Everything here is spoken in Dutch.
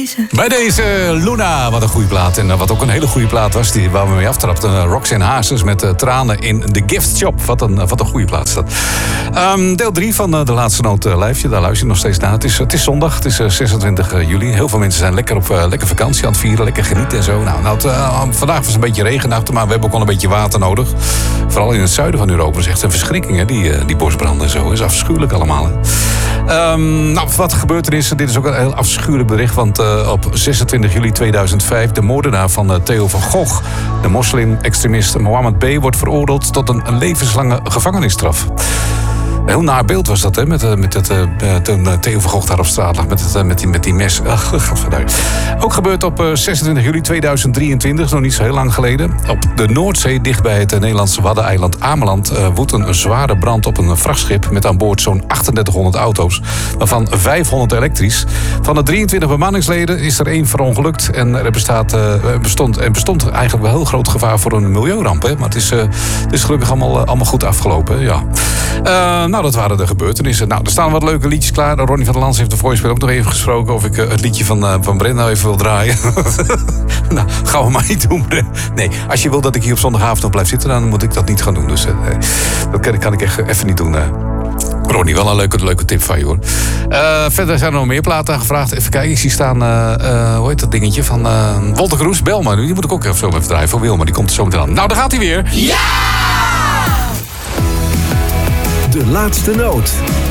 Bij deze Luna, wat een goede plaat. En wat ook een hele goede plaat was, die waar we mee aftrapten. Roxanne Hazes met Tranen in The Gift Shop. Wat een goede plaat is dat. Deel 3 van De Laatste Noot lijfje. Daar luister je nog steeds naar. Het is zondag, het is 26 juli. Heel veel mensen zijn lekker op vakantie aan het vieren. Lekker genieten en zo. Vandaag was het een beetje regenachtig, maar we hebben ook wel een beetje water nodig. Vooral in het zuiden van Europa. Dat is echt een verschrikking, hè? Die bosbranden en zo. Dat is afschuwelijk allemaal. Wat gebeurt er is, dit is ook een heel afschuwelijk bericht. Want op 26 juli 2005, de moordenaar van Theo van Gogh, de moslim-extremist Mohammed B., wordt veroordeeld tot een levenslange gevangenisstraf. Een heel naar beeld was dat, hè? Toen Theo van Gogh daar op straat lag met die mes. Ook gebeurt op 26 juli 2023, nog niet zo heel lang geleden. Op de Noordzee, dicht bij het Nederlandse waddeneiland Ameland, woedt een zware brand op een vrachtschip met aan boord zo'n 3800 auto's, waarvan 500 elektrisch. Van de 23 bemanningsleden is er 1 verongelukt. En er bestond eigenlijk wel heel groot gevaar voor een milieuramp. Hè? Maar het is gelukkig allemaal goed afgelopen. Ja. Dat waren de gebeurtenissen. Er staan wat leuke liedjes klaar. Ronnie van der Lans heeft de voicemail ook nog even gesproken of ik het liedje van Brenda even wil draaien. Gaan we maar niet doen. Nee, als je wil dat ik hier op zondagavond nog blijf zitten, dan moet ik dat niet gaan doen. Dus dat kan ik echt even niet doen. Ronnie, wel een leuke tip van je, hoor. Verder zijn er nog meer platen gevraagd. Even kijken, ik zie staan, hoe heet dat dingetje van Wolter Kroes, Belma. Die moet ik ook even draaien voor Wilma, die komt er zo meteen aan. Nou, daar gaat hij weer. Ja! De Laatste Noot.